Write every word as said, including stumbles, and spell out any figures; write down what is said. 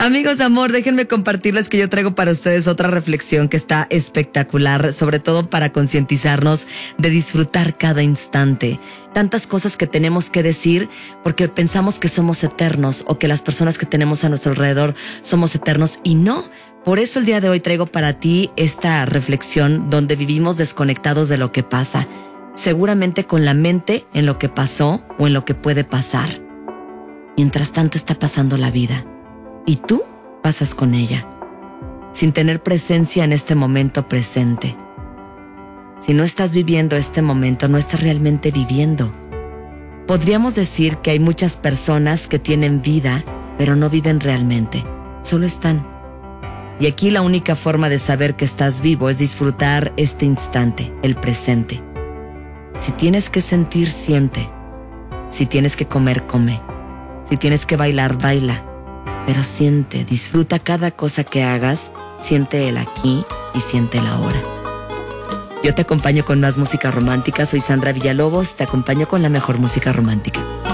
Amigos, amor, déjenme compartirles que yo traigo para ustedes otra reflexión que está espectacular, sobre todo para concientizarnos de disfrutar cada instante. Tantas cosas que tenemos que decir porque pensamos que somos eternos o que las personas que tenemos a nuestro alrededor somos eternos y no. Por eso el día de hoy traigo para ti esta reflexión donde vivimos desconectados de lo que pasa, seguramente con la mente en lo que pasó o en lo que puede pasar. Mientras tanto está pasando la vida. Y tú pasas con ella, sin tener presencia en este momento presente. Si no estás viviendo este momento, no estás realmente viviendo. Podríamos decir que hay muchas personas que tienen vida, pero no viven realmente, solo están. Y aquí la única forma de saber que estás vivo es disfrutar este instante, el presente. Si tienes que sentir, siente. Si tienes que comer, come. Si tienes que bailar, baila. Pero siente, disfruta cada cosa que hagas, siente el aquí y siente el ahora. Yo te acompaño con más música romántica, soy Sandra Villalobos, te acompaño con la mejor música romántica.